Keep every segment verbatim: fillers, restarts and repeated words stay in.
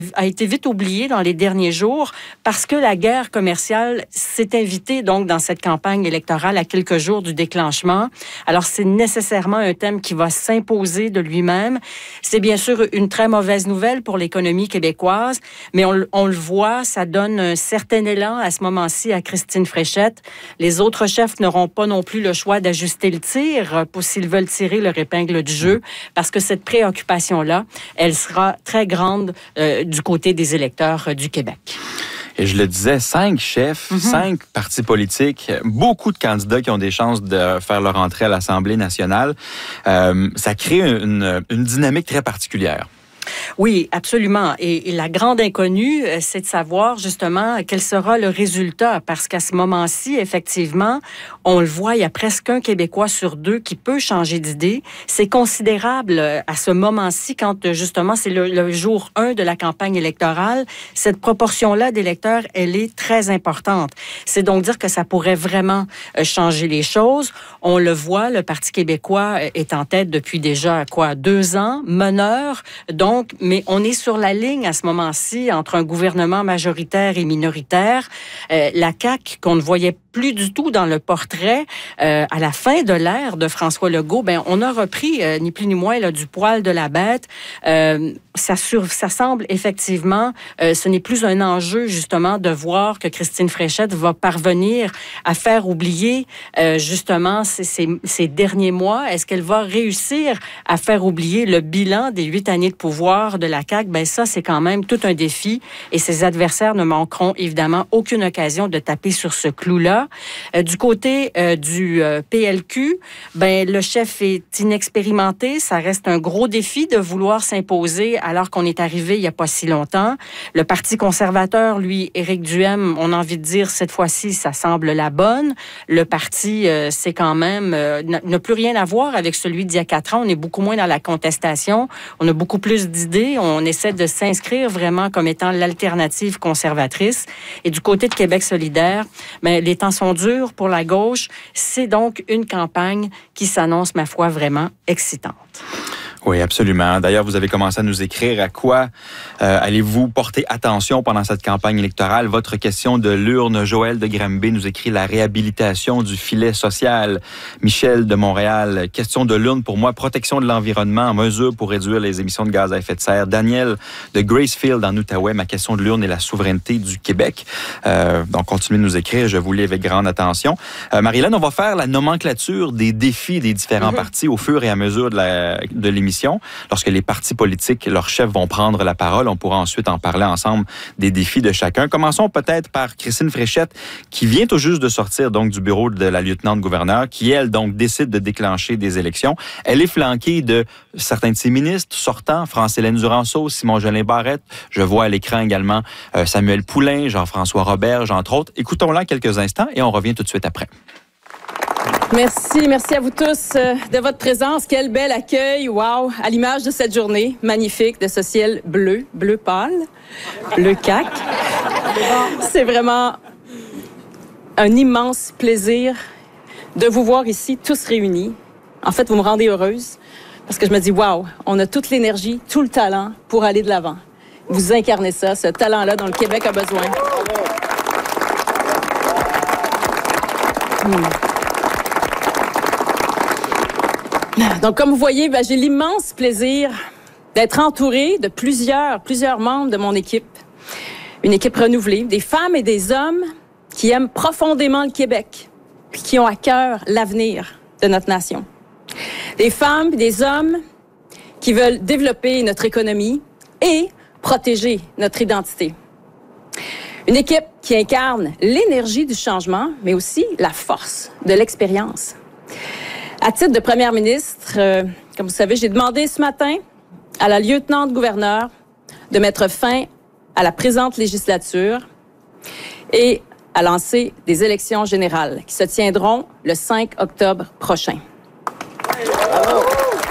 a été vite oublié dans les derniers jours parce que la guerre commerciale s'est invitée donc dans cette campagne électorale à quelques jours du déclenchement. Alors, c'est nécessairement un thème qui va s'imposer de lui-même. C'est bien sûr une très mauvaise nouvelle pour l'économie québécoise, mais on, on le voit, ça donne un certain élan à ce moment-ci à Christine Fréchette. Les autres chefs n'auront pas non plus le choix d'ajuster le tir pour s'ils veulent tirer leur épingle du jeu, parce que cette préoccupation-là, elle sera très grande euh, du côté des électeurs euh, du Québec. Et je le disais, cinq chefs, mm-hmm. cinq partis politiques, beaucoup de candidats qui ont des chances de faire leur entrée à l'Assemblée nationale. Euh, ça crée une, une dynamique très particulière. Oui, absolument. Et, et la grande inconnue, c'est de savoir justement quel sera le résultat, parce qu'à ce moment-ci, effectivement, on le voit, il y a presque un Québécois sur deux qui peut changer d'idée. C'est considérable à ce moment-ci, quand justement c'est le, le jour un de la campagne électorale. Cette proportion-là d'électeurs, elle est très importante. C'est donc dire que ça pourrait vraiment changer les choses. On le voit, le Parti québécois est en tête depuis déjà, quoi, deux ans, meneur. Donc, mais on est sur la ligne à ce moment-ci entre un gouvernement majoritaire et minoritaire. Euh, la C A Q, qu'on ne voyait plus du tout dans le portrait, euh, à la fin de l'ère de François Legault, ben on a repris, euh, ni plus ni moins, là, du poil de la bête. Euh, ça, sur, ça semble effectivement, euh, ce n'est plus un enjeu, justement, de voir que Christine Fréchette va parvenir à faire oublier, euh, justement, ces, ces, ces derniers mois. Est-ce qu'elle va réussir à faire oublier le bilan des huit années de pouvoir de la C A Q? Ben ça, c'est quand même tout un défi, et ses adversaires ne manqueront évidemment aucune occasion de taper sur ce clou-là. Euh, du côté euh, du euh, P L Q, ben le chef est inexpérimenté. Ça reste un gros défi de vouloir s'imposer alors qu'on est arrivé il n'y a pas si longtemps. Le Parti conservateur, lui, Éric Duhaime, on a envie de dire cette fois-ci, ça semble la bonne. Le parti, euh, c'est quand même, euh, n'a plus rien à voir avec celui d'il y a quatre ans. On est beaucoup moins dans la contestation. On a beaucoup plus d'idées. On essaie de s'inscrire vraiment comme étant l'alternative conservatrice. Et du côté de Québec solidaire, ben, les temps sont durs pour la gauche. C'est donc une campagne qui s'annonce, ma foi, vraiment excitante. Oui, absolument. D'ailleurs, vous avez commencé à nous écrire à quoi euh, allez-vous porter attention pendant cette campagne électorale. Votre question de l'urne. Joël de Granby nous écrit la réhabilitation du filet social. Michel de Montréal, question de l'urne pour moi, protection de l'environnement, mesures pour réduire les émissions de gaz à effet de serre. Daniel de Gracefield en Outaouais, ma question de l'urne est la souveraineté du Québec. Euh, donc, continuez de nous écrire, je vous lis avec grande attention. Euh, Marie-Hélène, on va faire la nomenclature des défis des différents mm-hmm. partis au fur et à mesure de, la, de l'émission. Lorsque les partis politiques, leurs chefs vont prendre la parole, on pourra ensuite en parler ensemble des défis de chacun. Commençons peut-être par Christine Fréchette, qui vient tout juste de sortir donc du bureau de la lieutenant-gouverneur, qui, elle, donc, décide de déclencher des élections. Elle est flanquée de certains de ses ministres sortants, France-Hélène Duranceau, Simon-Jolin Barrette. Je vois à l'écran également euh, Samuel Poulain, Jean-François Roberge, entre autres. Écoutons-la quelques instants et on revient tout de suite après. Merci, merci à vous tous euh, de votre présence. Quel bel accueil, wow, à l'image de cette journée magnifique de ce ciel bleu, bleu pâle, bleu cac. C'est vraiment un immense plaisir de vous voir ici, tous réunis. En fait, vous me rendez heureuse parce que je me dis, wow, on a toute l'énergie, tout le talent pour aller de l'avant. Vous incarnez ça, ce talent-là dont le Québec a besoin. Hmm. Donc, comme vous voyez, ben, j'ai l'immense plaisir d'être entourée de plusieurs, plusieurs membres de mon équipe. Une équipe renouvelée, des femmes et des hommes qui aiment profondément le Québec, puis qui ont à cœur l'avenir de notre nation. Des femmes et des hommes qui veulent développer notre économie et protéger notre identité. Une équipe qui incarne l'énergie du changement, mais aussi la force de l'expérience. À titre de première ministre, euh, comme vous savez, j'ai demandé ce matin à la lieutenant-gouverneur de mettre fin à la présente législature et à lancer des élections générales qui se tiendront le cinq octobre prochain. Bravo.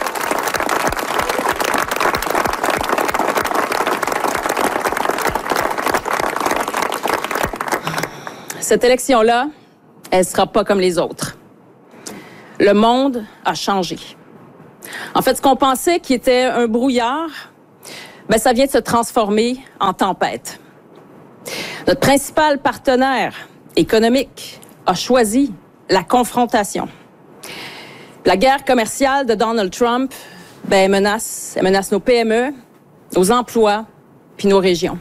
Cette élection-là, elle ne sera pas comme les autres. Le monde a changé. En fait, ce qu'on pensait qui était un brouillard, ben, ça vient de se transformer en tempête. Notre principal partenaire économique a choisi la confrontation. La guerre commerciale de Donald Trump ben, elle menace, elle menace nos P M E, nos emplois, puis nos régions.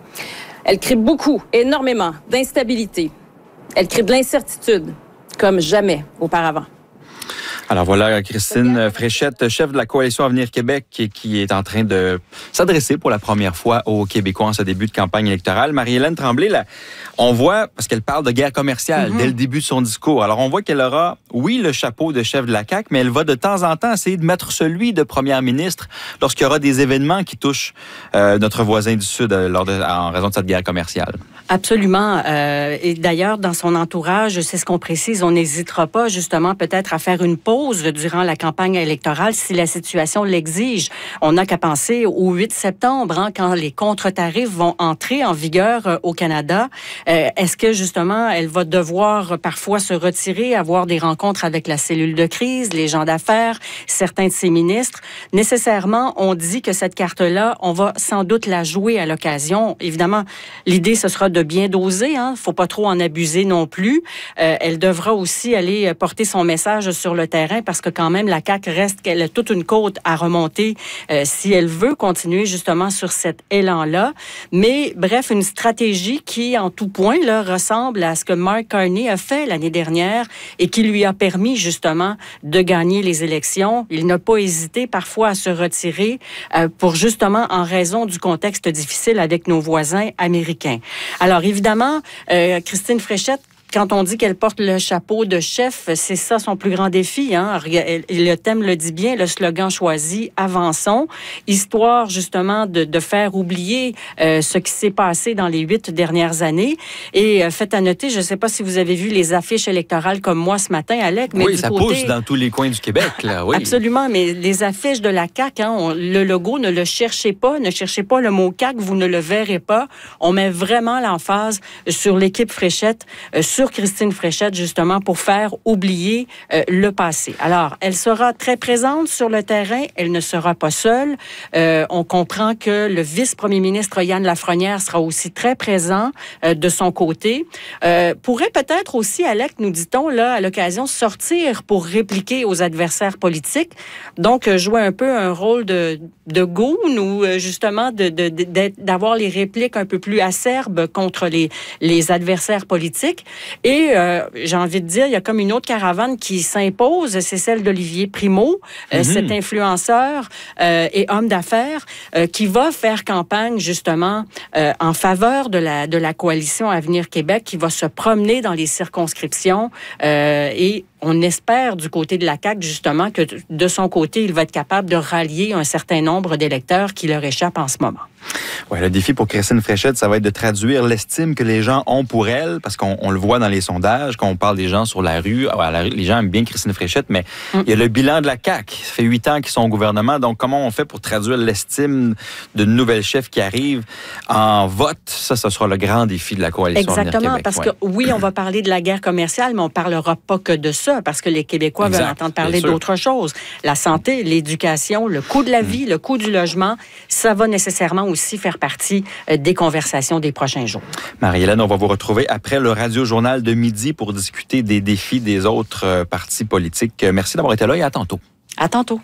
Elle crée beaucoup, énormément d'instabilité. Elle crée de l'incertitude, comme jamais auparavant. Alors voilà, Christine Fréchette, chef de la Coalition Avenir Québec, qui est en train de s'adresser pour la première fois aux Québécois en ce début de campagne électorale. Marie-Hélène Tremblay, là, on voit, parce qu'elle parle de guerre commerciale mm-hmm. dès le début de son discours, alors on voit qu'elle aura, oui, le chapeau de chef de la C A Q, mais elle va de temps en temps essayer de mettre celui de première ministre lorsqu'il y aura des événements qui touchent euh, notre voisin du Sud euh, lors de, en raison de cette guerre commerciale. Absolument. Euh, et d'ailleurs, dans son entourage, c'est ce qu'on précise, on n'hésitera pas justement peut-être à faire une pause durant la campagne électorale si la situation l'exige. On n'a qu'à penser au huit septembre, hein, quand les contre-tarifs vont entrer en vigueur euh, au Canada. Euh, est-ce que justement, elle va devoir parfois se retirer, avoir des rencontres avec la cellule de crise, les gens d'affaires, certains de ses ministres? Nécessairement, on dit que cette carte-là, on va sans doute la jouer à l'occasion. Évidemment, l'idée, ce sera de bien doser, hein. Faut pas trop en abuser non plus. Euh, elle devra aussi aller porter son message sur le terrain parce que quand même, la C A Q reste qu'elle a toute une côte à remonter euh, si elle veut continuer justement sur cet élan-là. Mais bref, une stratégie qui, en tout point, là, ressemble à ce que Mark Carney a fait l'année dernière et qui lui a permis justement de gagner les élections. Il n'a pas hésité parfois à se retirer euh, pour justement en raison du contexte difficile avec nos voisins américains. Alors évidemment, euh, Christine Fréchette, quand on dit qu'elle porte le chapeau de chef, c'est ça son plus grand défi. Hein? Le thème le dit bien, le slogan choisi, avançons, histoire justement de, de faire oublier euh, ce qui s'est passé dans les huit dernières années. Et euh, faites à noter, je ne sais pas si vous avez vu les affiches électorales comme moi ce matin, Alec. Mais oui, du ça côté... pousse dans tous les coins du Québec. Là, oui. Absolument, mais les affiches de la C A Q, hein, on, le logo, ne le cherchez pas, ne cherchez pas le mot C A Q, vous ne le verrez pas. On met vraiment l'emphase sur l'équipe Fréchette, euh, sur Christine Fréchette, justement, pour faire oublier euh, le passé. Alors, elle sera très présente sur le terrain. Elle ne sera pas seule. Euh, on comprend que le vice-premier ministre Yann Lafrenière sera aussi très présent euh, de son côté. Euh, pourrait peut-être aussi, Alec, nous dit-on, là, à l'occasion, sortir pour répliquer aux adversaires politiques. Donc, euh, jouer un peu un rôle de, de goon ou euh, justement de, de, de, d'avoir les répliques un peu plus acerbes contre les, les adversaires politiques. Et euh, j'ai envie de dire, il y a comme une autre caravane qui s'impose, c'est celle d'Olivier Primo, euh, mm-hmm. cet influenceur euh, et homme d'affaires euh, qui va faire campagne justement euh, en faveur de la, de la coalition Avenir Québec, qui va se promener dans les circonscriptions euh, et on espère du côté de la C A Q, justement, que de son côté, il va être capable de rallier un certain nombre d'électeurs qui leur échappent en ce moment. Oui, le défi pour Christine Fréchette, ça va être de traduire l'estime que les gens ont pour elle, parce qu'on on le voit dans les sondages, quand on parle des gens sur la rue, alors, la, les gens aiment bien Christine Fréchette, mais mm. il y a le bilan de la C A Q. Ça fait huit ans qu'ils sont au gouvernement, donc comment on fait pour traduire l'estime d'une nouvelle chef qui arrive en vote? Ça, ce sera le grand défi de la coalition Avenir Québec. Exactement, parce ouais. que oui, on va parler de la guerre commerciale, mais on ne parlera pas que de ça, parce que les Québécois exact, veulent entendre parler d'autres choses. La santé, l'éducation, le coût de la vie, mm. le coût du logement, ça va nécessairement aussi faire partie des conversations des prochains jours. Marie-Hélène, on va vous retrouver après le Radio-Journal de midi pour discuter des défis des autres partis politiques. Merci d'avoir été là et à tantôt. À tantôt.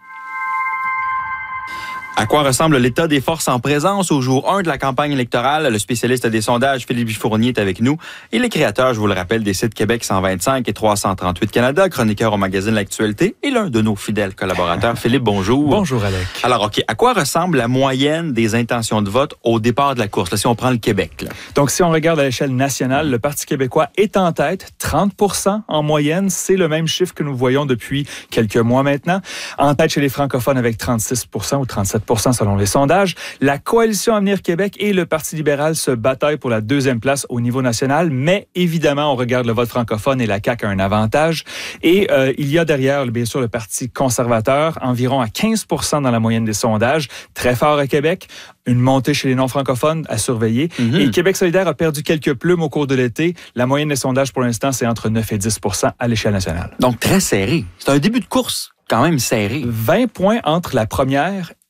À quoi ressemble l'état des forces en présence au jour un de la campagne électorale? Le spécialiste des sondages, Philippe Fournier, est avec nous. Et les créateurs, je vous le rappelle, des sites Québec cent vingt-cinq et trois cent trente-huit Canada, chroniqueur au magazine L'Actualité et l'un de nos fidèles collaborateurs. Philippe, bonjour. Bonjour, Alec. Alors, OK, à quoi ressemble la moyenne des intentions de vote au départ de la course? Là, si on prend le Québec. Là. Donc, si on regarde à l'échelle nationale, le Parti québécois est en tête, trente pour cent en moyenne. C'est le même chiffre que nous voyons depuis quelques mois maintenant. En tête chez les francophones avec trente-six pour cent ou trente-sept pour cent selon les sondages. La Coalition Avenir Québec et le Parti libéral se bataillent pour la deuxième place au niveau national, mais évidemment, on regarde le vote francophone et la C A Q a un avantage. Et euh, il y a derrière, bien sûr, le Parti conservateur, environ à quinze pour cent dans la moyenne des sondages, très fort à Québec, une montée chez les non-francophones à surveiller. Mm-hmm. Et Québec solidaire a perdu quelques plumes au cours de l'été. La moyenne des sondages, pour l'instant, c'est entre neuf et dix pour cent à l'échelle nationale. Donc, très serré. C'est un début de course quand même serré. vingt points entre la première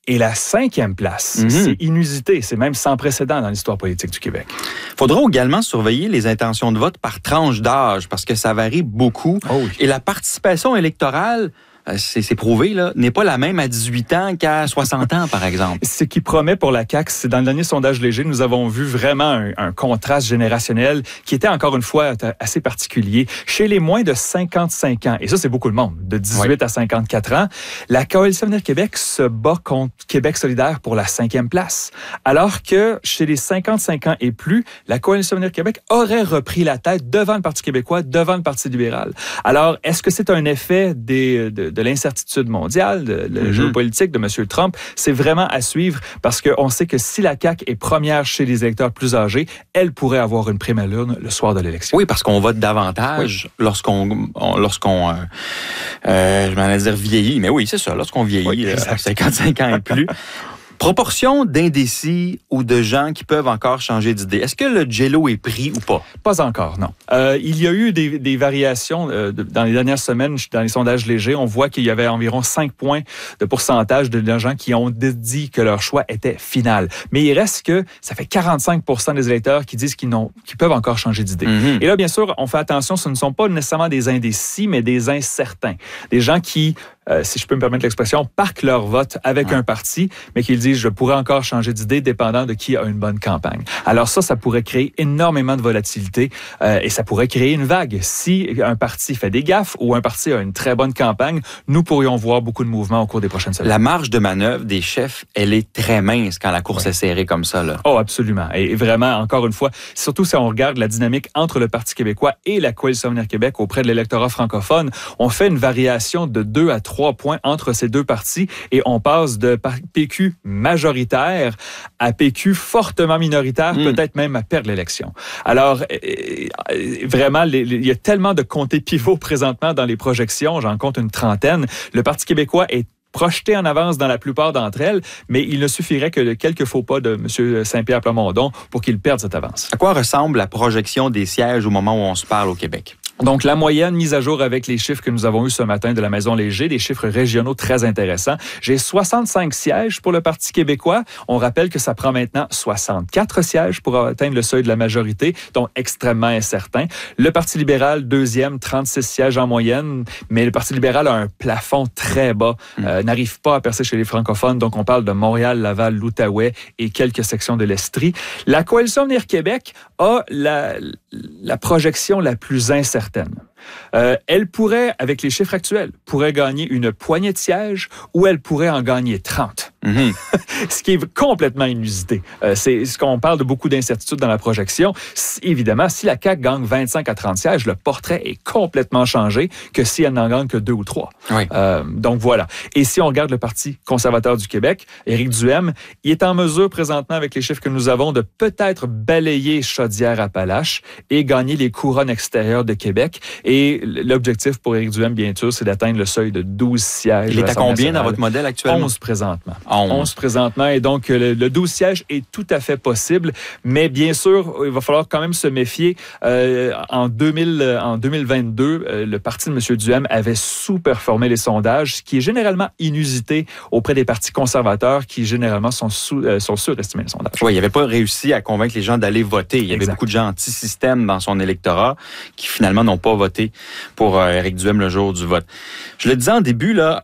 Et la cinquième place, mm-hmm. c'est inusité, c'est même sans précédent dans l'histoire politique du Québec. Il faudra également surveiller les intentions de vote par tranche d'âge, parce que ça varie beaucoup. Oh oui. Et la participation électorale, C'est, c'est prouvé, là, n'est pas la même à dix-huit ans qu'à soixante ans, par exemple. Ce qui promet pour la C A Q, c'est dans le dernier sondage léger, nous avons vu vraiment un, un contraste générationnel qui était encore une fois assez particulier. Chez les moins de cinquante-cinq ans, et ça c'est beaucoup de monde, de dix-huit oui. à cinquante-quatre ans, la Coalition Avenir Québec se bat contre Québec solidaire pour la cinquième place. Alors que chez les cinquante-cinq ans et plus, la Coalition Avenir Québec aurait repris la tête devant le Parti québécois, devant le Parti libéral. Alors, est-ce que c'est un effet des... De, de l'incertitude mondiale, de la mm-hmm. géopolitique de M. Trump, c'est vraiment à suivre parce qu'on sait que si la C A Q est première chez les électeurs plus âgés, elle pourrait avoir une prime à l'urne le soir de l'élection. Oui, parce qu'on vote davantage oui. lorsqu'on, on, lorsqu'on, euh, euh, je m'en allais dire vieillit, mais oui, c'est ça, lorsqu'on vieillit oui, euh, à cinquante-cinq ans et plus. Proportion d'indécis ou de gens qui peuvent encore changer d'idée. Est-ce que le J-Lo est pris ou pas? Pas encore, non. Euh, il y a eu des, des variations euh, de, dans les dernières semaines, dans les sondages légers. On voit qu'il y avait environ cinq points de pourcentage de, de gens qui ont dit que leur choix était final. Mais il reste que ça fait quarante-cinq pour cent des électeurs qui disent qu'ils, n'ont, qu'ils peuvent encore changer d'idée. Mm-hmm. Et là, bien sûr, on fait attention, ce ne sont pas nécessairement des indécis, mais des incertains. Des gens qui... Euh, si je peux me permettre l'expression, parquent leur vote avec ouais. un parti, mais qu'ils disent « je pourrais encore changer d'idée dépendant de qui a une bonne campagne ». Alors ça, ça pourrait créer énormément de volatilité euh, et ça pourrait créer une vague. Si un parti fait des gaffes ou un parti a une très bonne campagne, nous pourrions voir beaucoup de mouvements au cours des prochaines semaines. La marge de manœuvre des chefs, elle est très mince quand la course ouais. est serrée comme ça, là. Oh, absolument. Et vraiment, encore une fois, surtout si on regarde la dynamique entre le Parti québécois et la Coalition Avenir Québec auprès de l'électorat francophone, on fait une variation de deux à trois points entre ces deux partis et on passe de P Q majoritaire à P Q fortement minoritaire, mmh. peut-être même à perdre l'élection. Alors, euh, vraiment, les, les, il y a tellement de comtés pivots présentement dans les projections, j'en compte une trentaine. Le Parti québécois est projeté en avance dans la plupart d'entre elles, mais il ne suffirait que de quelques faux pas de M. Saint-Pierre Plamondon pour qu'il perde cette avance. À quoi ressemble la projection des sièges au moment où on se parle au Québec? Donc, la moyenne mise à jour avec les chiffres que nous avons eus ce matin de la Maison Léger, des chiffres régionaux très intéressants. J'ai soixante-cinq sièges pour le Parti québécois. On rappelle que ça prend maintenant soixante-quatre sièges pour atteindre le seuil de la majorité, donc extrêmement incertain. Le Parti libéral, deuxième, trente-six sièges en moyenne, mais le Parti libéral a un plafond très bas, mmh. euh, n'arrive pas à percer chez les francophones, donc on parle de Montréal, Laval, l'Outaouais et quelques sections de l'Estrie. La Coalition Avenir Québec a la, la projection la plus incertaine. Euh, elle pourrait, avec les chiffres actuels, pourrait gagner une poignée de sièges ou elle pourrait en gagner trente. Mm-hmm. Ce qui est complètement inusité. Euh, c'est ce qu'on parle de beaucoup d'incertitudes dans la projection. Si, évidemment, si la C A Q gagne vingt-cinq à trente sièges, le portrait est complètement changé que si elle n'en gagne que deux ou trois. Oui. Euh, donc voilà. Et si on regarde le Parti conservateur du Québec, Éric Duhaime, il est en mesure présentement, avec les chiffres que nous avons, de peut-être balayer Chaudière-Appalaches et gagner les couronnes extérieures de Québec. Et l'objectif pour Éric Duhaime, bien sûr, c'est d'atteindre le seuil de douze sièges. Il est à combien dans votre modèle actuellement? onze présentement. onze. onze présentement. Et donc, le, le douze sièges est tout à fait possible. Mais bien sûr, il va falloir quand même se méfier. Euh, en, deux mille, en deux mille vingt-deux, euh, le parti de M. Duhaime avait sous-performé les sondages, ce qui est généralement inusité auprès des partis conservateurs qui, généralement, sont, sous, euh, sont surestimés les sondages. Oui, il n'avait pas réussi à convaincre les gens d'aller voter. Il y avait exact. beaucoup de gens anti-système dans son électorat qui, finalement, n'ont pas voté pour euh, Éric Duhaime le jour du vote. Je le disais en début, là,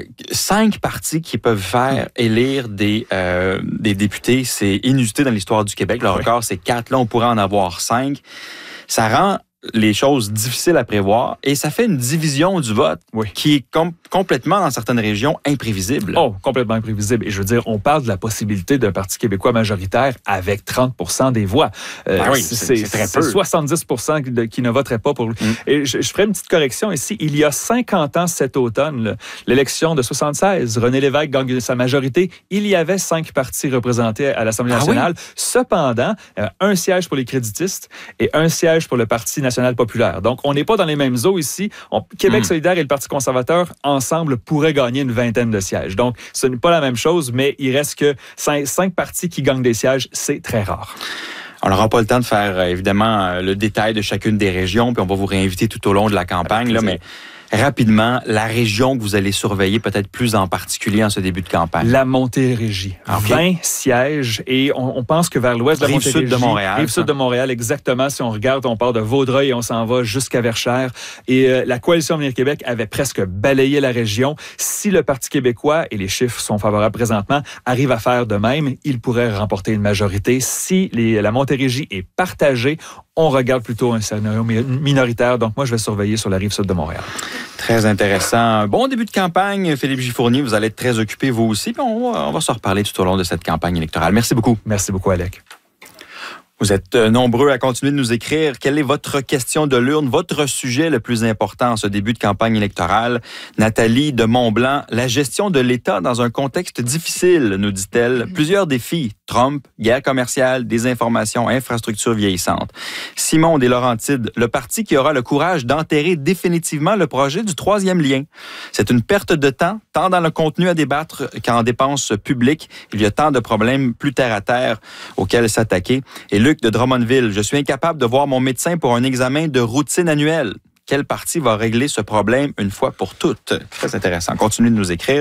cinq partis qui peuvent faire élire des, euh, des députés, c'est inusité dans l'histoire du Québec. Le record, oui. c'est quatre. Là, on pourrait en avoir cinq. Ça rend les choses difficiles à prévoir et ça fait une division du vote oui. qui est com- complètement, dans certaines régions, imprévisible. Oh, complètement imprévisible. Et je veux dire, on parle de la possibilité d'un Parti québécois majoritaire avec trente pour cent des voix. Euh, ben oui, c'est, c'est, c'est très c'est peu. soixante-dix pour cent de, qui ne voteraient pas pour lui. Mm. Et je, je ferai une petite correction ici. Il y a cinquante ans cet automne, là, l'élection de soixante-seize, René Lévesque gagne sa majorité. Il y avait cinq partis représentés à l'Assemblée nationale. Ah oui? Cependant, euh, un siège pour les créditistes et un siège pour le Parti national populaire. Donc, on n'est pas dans les mêmes eaux ici. On, Québec mm. solidaire et le Parti conservateur, ensemble, pourraient gagner une vingtaine de sièges. Donc, ce n'est pas la même chose, mais il reste que cinq, cinq partis qui gagnent des sièges, c'est très rare. On n'aura pas le temps de faire, évidemment, le détail de chacune des régions, puis on va vous réinviter tout au long de la campagne, là, mais rapidement la région que vous allez surveiller peut-être plus en particulier en ce début de campagne. La Montérégie. Okay. vingt sièges et on, on pense que vers l'ouest de la Rive Montérégie. sud de Montréal. Rive sud de Montréal, exactement. Si on regarde, on part de Vaudreuil et on s'en va jusqu'à Verchères. Et euh, la Coalition Avenir Québec avait presque balayé la région. Si le Parti québécois, et les chiffres sont favorables présentement, arrive à faire de même, il pourrait remporter une majorité. Si les, la Montérégie est partagée, on regarde plutôt un scénario minoritaire. Donc, moi, je vais surveiller sur la rive sud de Montréal. Très intéressant. Bon début de campagne, Philippe Gifournier. Vous allez être très occupé, vous aussi. Puis on va, on va se reparler tout au long de cette campagne électorale. Merci beaucoup. Merci beaucoup, Alec. Vous êtes nombreux à continuer de nous écrire. Quelle est votre question de l'urne, votre sujet le plus important en ce début de campagne électorale? Nathalie de Montblanc, la gestion de l'État dans un contexte difficile, nous dit-elle. Plusieurs défis. Trump, guerre commerciale, désinformation, infrastructures vieillissantes. Simon des Laurentides, le parti qui aura le courage d'enterrer définitivement le projet du troisième lien. C'est une perte de temps, tant dans le contenu à débattre qu'en dépenses publiques. Il y a tant de problèmes plus terre à terre auxquels s'attaquer. Et Luc de Drummondville, je suis incapable de voir mon médecin pour un examen de routine annuel. Quel parti va régler ce problème une fois pour toutes? Très intéressant. Continuez de nous écrire.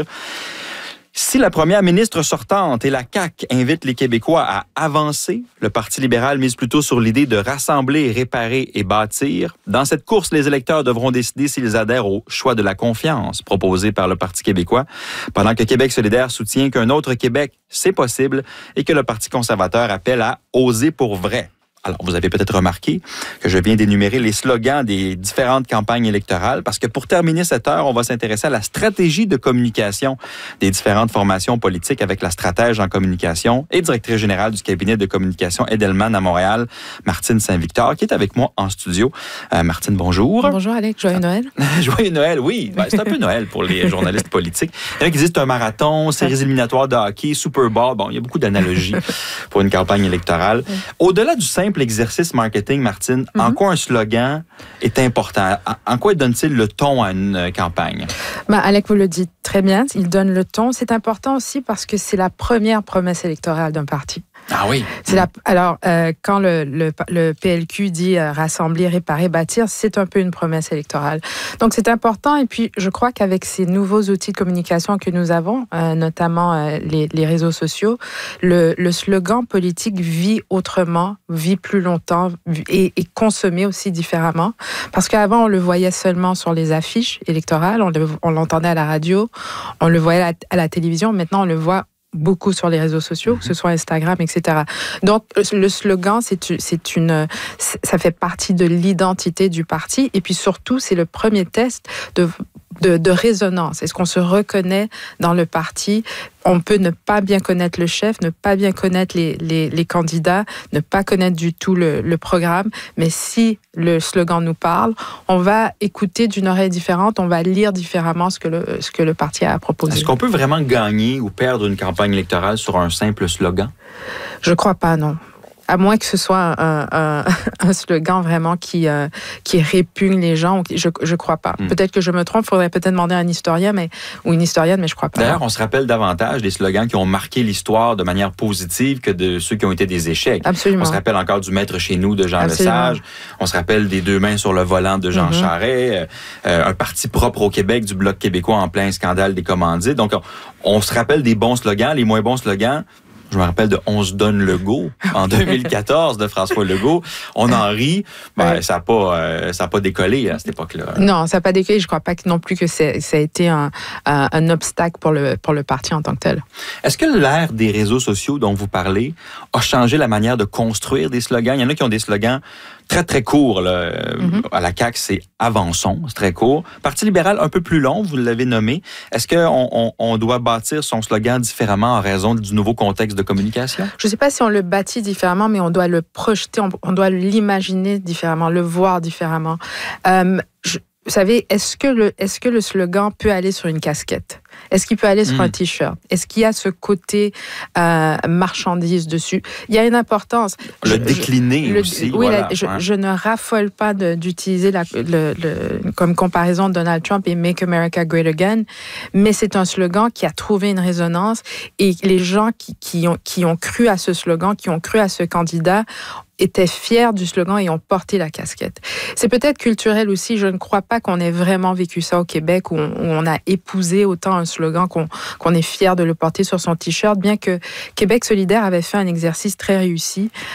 Si la première ministre sortante et la C A Q invitent les Québécois à avancer, le Parti libéral mise plutôt sur l'idée de rassembler, réparer et bâtir. Dans cette course, les électeurs devront décider s'ils adhèrent au choix de la confiance proposé par le Parti québécois, pendant que Québec solidaire soutient qu'un autre Québec, c'est possible, et que le Parti conservateur appelle à oser pour vrai. Alors, vous avez peut-être remarqué que je viens d'énumérer les slogans des différentes campagnes électorales parce que pour terminer cette heure, on va s'intéresser à la stratégie de communication des différentes formations politiques avec la stratège en communication et directrice générale du cabinet de communication Edelman à Montréal, Martine Saint-Victor, qui est avec moi en studio. Euh, Martine, bonjour. Bonjour, Alex. Joyeux Noël. Joyeux Noël, oui. Ben, c'est un peu Noël pour les journalistes politiques. Il y en a qui disent que c'est un marathon, séries éliminatoires de hockey, Super Bowl. Bon, il y a beaucoup d'analogies pour une campagne électorale. Au-delà du simple exercice marketing, Martine, mm-hmm. en quoi un slogan est important? En quoi donne-t-il le ton à une campagne? Ben, Alec, vous le dites très bien, il donne le ton. C'est important aussi parce que c'est la première promesse électorale d'un parti. Ah oui. C'est la, alors, euh, quand le, le, le P L Q dit euh, rassembler, réparer, bâtir, c'est un peu une promesse électorale. Donc, c'est important. Et puis, je crois qu'avec ces nouveaux outils de communication que nous avons, euh, notamment euh, les, les réseaux sociaux, le, le slogan politique vit autrement, vit plus longtemps et, et consommé aussi différemment. Parce qu'avant, on le voyait seulement sur les affiches électorales, on, le, on l'entendait à la radio, on le voyait à la, à la télévision. Maintenant, on le voit beaucoup sur les réseaux sociaux, que ce soit Instagram, et cetera. Donc, le slogan, c'est, c'est une, ça fait partie de l'identité du parti. Et puis surtout, c'est le premier test de, de, de résonance. Est-ce qu'on se reconnaît dans le parti? On peut ne pas bien connaître le chef, ne pas bien connaître les, les, les candidats, ne pas connaître du tout le, le programme. Mais si le slogan nous parle, on va écouter d'une oreille différente, on va lire différemment ce que le, ce que le parti a proposé. Est-ce qu'on peut vraiment gagner ou perdre une campagne électorale sur un simple slogan? Je crois pas, non. À moins que ce soit un, un, un slogan vraiment qui, euh, qui répugne les gens, je ne crois pas. Hmm. Peut-être que je me trompe, il faudrait peut-être demander à un historien mais, ou une historienne, mais je ne crois pas. D'ailleurs, on se rappelle davantage des slogans qui ont marqué l'histoire de manière positive que de ceux qui ont été des échecs. Absolument. On se rappelle encore du Maître chez nous de Jean Absolument. Lesage. On se rappelle des Deux mains sur le volant de Jean mm-hmm. Charest. Euh, un parti propre au Québec du Bloc québécois en plein scandale des commandites. Donc, on, on se rappelle des bons slogans, les moins bons slogans. Je me rappelle de « On se donne le go » en deux mille quatorze de François Legault. On en rit. Ben, ouais. Ça n'a pas, euh, ça a pas décollé à cette époque-là. Non, ça n'a pas décollé. Je ne crois pas non plus que c'est, ça a été un, un, un obstacle pour le, pour le parti en tant que tel. Est-ce que l'ère des réseaux sociaux dont vous parlez a changé la manière de construire des slogans? Il y en a qui ont des slogans très, très courts. Là. Mm-hmm. À la C A Q, c'est « Avançons », c'est très court. Parti libéral, un peu plus long, vous l'avez nommé. Est-ce qu'on on, on doit bâtir son slogan différemment en raison du nouveau contexte de communication? Je ne sais pas si on le bâtit différemment, mais on doit le projeter, on, on doit l'imaginer différemment, le voir différemment. Euh, je, vous savez, est-ce que, le, est-ce que le slogan peut aller sur une casquette? Est-ce qu'il peut aller sur mmh. un T-shirt? Est-ce qu'il y a ce côté euh, marchandise dessus? Il y a une importance. Le je, décliner je, aussi. Le, oui, voilà, la, je, ouais. je ne raffole pas de, d'utiliser la, le, le, comme comparaison Donald Trump et Make America Great Again, mais c'est un slogan qui a trouvé une résonance et les gens qui, qui, ont, qui ont cru à ce slogan, qui ont cru à ce candidat, étaient fiers du slogan et ont porté la casquette. C'est peut-être culturel aussi. Je ne crois pas qu'on ait vraiment vécu ça au Québec, où on, où on a épousé autant un slogan qu'on, qu'on est fier de le porter sur son T-shirt, bien que Québec solidaire avait fait un exercice très réussi